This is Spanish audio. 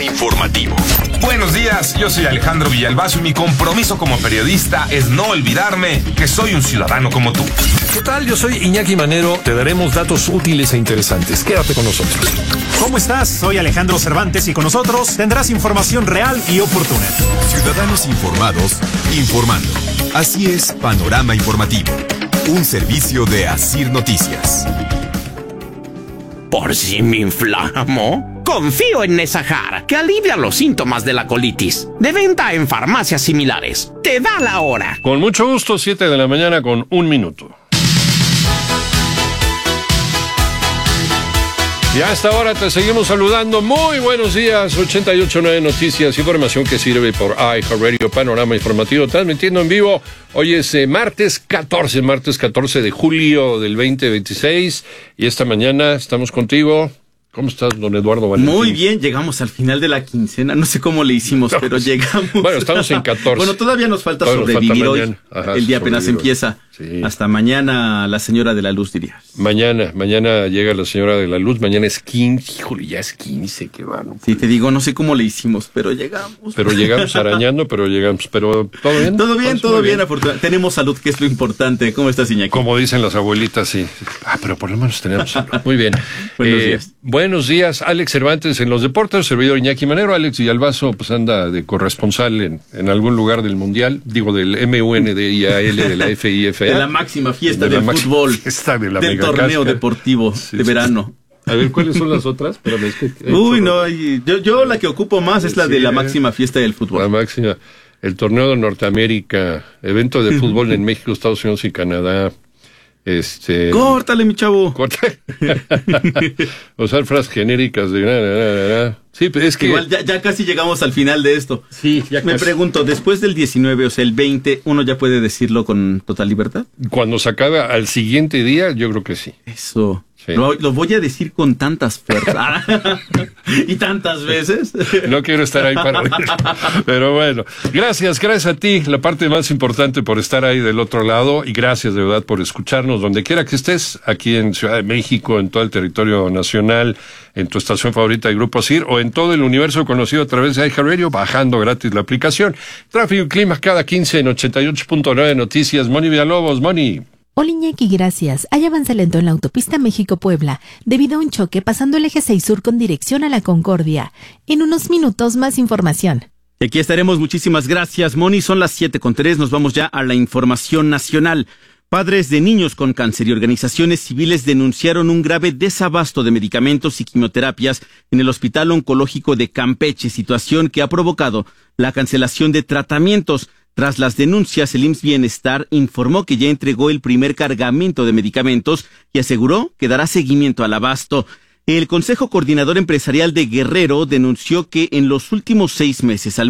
Informativo. Buenos días, yo soy Alejandro Villalbazo y mi compromiso como periodista es no olvidarme que soy un ciudadano como tú. ¿Qué tal? Yo soy Iñaki Manero. Te daremos datos útiles e interesantes. Quédate con nosotros. ¿Cómo estás? Soy Alejandro Cervantes y con nosotros tendrás información real y oportuna. Ciudadanos informados, informando. Así es Panorama Informativo, un servicio de Asir Noticias. ¿Por si me inflamo? Confío en Nesahar, que alivia los síntomas de la colitis. De venta en farmacias similares. Te da la hora. Con mucho gusto, 7 de la mañana con 1 minuto. Y a esta hora te seguimos saludando. Muy buenos días, 88.9 Noticias, información que sirve por iHeartRadio, Panorama Informativo, transmitiendo en vivo. Hoy es martes 14 de julio del 2026 y esta mañana estamos contigo. ¿Cómo estás, don Eduardo Valentín? Muy bien, llegamos al final de la quincena. No sé cómo le hicimos, pero llegamos. Bueno, estamos en 14. Bueno, todavía nos falta sobrevivir hoy. Ajá, el día apenas empieza. Sí. Hasta mañana, la señora de la luz, dirías. Mañana llega la señora de la luz. Mañana es 15. Híjole, ya es 15, qué bueno. Sí, te digo, no sé cómo le hicimos, pero llegamos. Pero llegamos arañando, pero llegamos. Pero, ¿todo bien? Todo bien, afortunadamente. Tenemos salud, que es lo importante. ¿Cómo estás, Iñaki? Como dicen las abuelitas, sí. Pero por lo menos tenemos salud. Muy bien. Buenos días. Buenos días, Alex Cervantes en los deportes, servidor Iñaki Manero. Alex Villalbazo pues anda de corresponsal en algún lugar del Mundial, digo del MUNDIAL, de la FIFA. De la máxima fiesta del fútbol, del torneo deportivo de verano. A ver, ¿cuáles son las otras? Espérame, yo la que ocupo más es la de la máxima fiesta del fútbol. La máxima, el torneo de Norteamérica, evento de fútbol en México, Estados Unidos y Canadá. Córtale, mi chavo. Usar frases genéricas de sí, pero es que igual ya casi llegamos al final de esto. Sí, ya me pregunto, después del 19, o sea, el 20, ¿uno ya puede decirlo con total libertad? Cuando se acabe al siguiente día, yo creo que sí. Eso. Sí. Lo voy a decir con tantas fuerzas y tantas veces. No quiero estar ahí para ver. Pero bueno, gracias a ti, la parte más importante, por estar ahí del otro lado, y gracias de verdad por escucharnos donde quiera que estés, aquí en Ciudad de México, en todo el territorio nacional, en tu estación favorita de Grupo ASIR o en todo el universo conocido a través de iHeartRadio, bajando gratis la aplicación. Tráfico y clima cada 15 en 88.9 Noticias. Moni Villalobos, Moni. Hola, Iñaki, gracias. Hay avance lento en la autopista México-Puebla debido a un choque pasando el eje 6 sur con dirección a la Concordia. En unos minutos más información. Aquí estaremos, muchísimas gracias, Moni. Son las 7:03, nos vamos ya a la información nacional. Padres de niños con cáncer y organizaciones civiles denunciaron un grave desabasto de medicamentos y quimioterapias en el Hospital Oncológico de Campeche, situación que ha provocado la cancelación de tratamientos. Tras las denuncias, el IMSS Bienestar informó que ya entregó el primer cargamento de medicamentos y aseguró que dará seguimiento al abasto. El Consejo Coordinador Empresarial de Guerrero denunció que en los últimos 6 meses, al